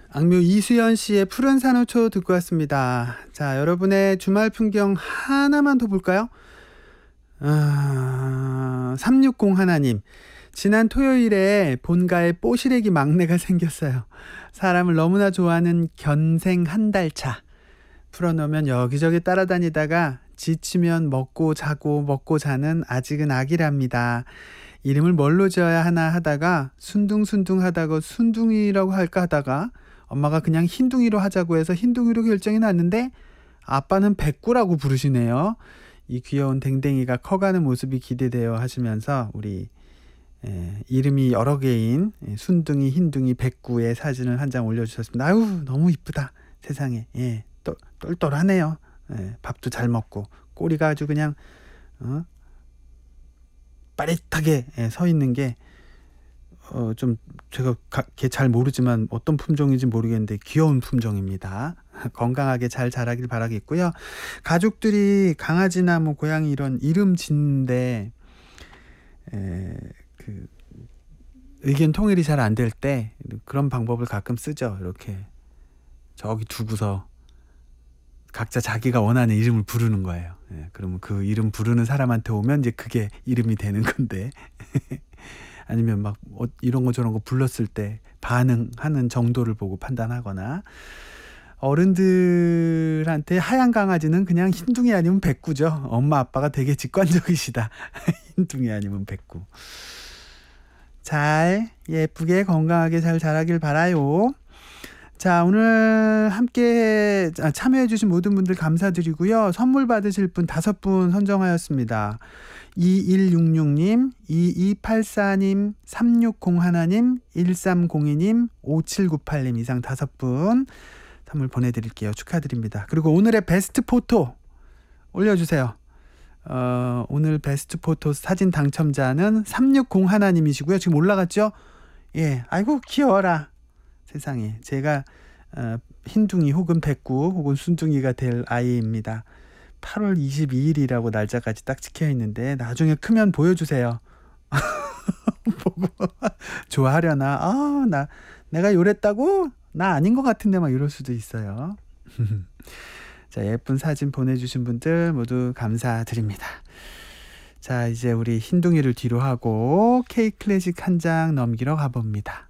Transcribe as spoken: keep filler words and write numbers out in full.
악뮤 이수연 씨의 푸른 산호초 듣고 왔습니다. 자, 여러분의 주말 풍경 하나만 더 볼까요? 아, 삼육공 하나님. 지난 토요일에 본가에 뽀시래기 막내가 생겼어요. 사람을 너무나 좋아하는 견생 한 달 차. 풀어놓으면 여기저기 따라다니다가 지치면 먹고 자고 먹고 자는 아직은 아기랍니다. 이름을 뭘로 지어야 하나 하다가 순둥순둥 하다가 순둥이라고 할까 하다가 엄마가 그냥 흰둥이로 하자고 해서 흰둥이로 결정이 났는데 아빠는 백구라고 부르시네요. 이 귀여운 댕댕이가 커가는 모습이 기대되어 하시면서 우리 에, 이름이 여러 개인 순둥이, 흰둥이, 백구의 사진을 한 장 올려주셨습니다. 아유, 너무 이쁘다. 세상에. 예, 똘, 똘똘하네요. 예, 밥도 잘 먹고 꼬리가 아주 그냥 어? 빠릿하게 예, 서 있는 게 어, 좀 제가 걔 잘 모르지만 어떤 품종인지 모르겠는데 귀여운 품종입니다. 건강하게 잘 자라길 바라겠고요. 가족들이 강아지나 뭐 고양이 이런 이름 짓는데 에, 그 의견 통일이 잘 안 될 때 그런 방법을 가끔 쓰죠. 이렇게 저기 두고서 각자 자기가 원하는 이름을 부르는 거예요. 예, 그러면 그 이름 부르는 사람한테 오면 이제 그게 이름이 되는 건데 아니면 막 이런 거 저런 거 불렀을 때 반응하는 정도를 보고 판단하거나 어른들한테 하얀 강아지는 그냥 흰둥이 아니면 백구죠. 엄마 아빠가 되게 직관적이시다. 흰둥이 아니면 백구. 잘 예쁘게 건강하게 잘 자라길 바라요. 자, 오늘 함께 참여해 주신 모든 분들 감사드리고요. 선물 받으실 분 다섯 분 선정하였습니다. 이일육육 님, 이이팔사 님, 삼육공일 님, 일삼공이 님, 오칠구팔 님 이상 다섯 분 선물 보내드릴게요. 축하드립니다. 그리고 오늘의 베스트 포토 올려주세요. 어, 오늘 베스트 포토 사진 당첨자는 삼육공일 님이시고요. 지금 올라갔죠? 예, 아이고 귀여워라. 세상에. 제가 어, 흰둥이 혹은 백구 혹은 순둥이가 될 아이입니다. 팔월 이십이일이라고 날짜까지 딱 찍혀있는데 나중에 크면 보여주세요. 보고 좋아하려나? 아, 나 내가 요랬다고? 나 아닌 것 같은데 막 이럴 수도 있어요. 자, 예쁜 사진 보내주신 분들 모두 감사드립니다. 자, 이제 우리 흰둥이를 뒤로 하고 K 클래식 한 장 넘기러 가봅니다.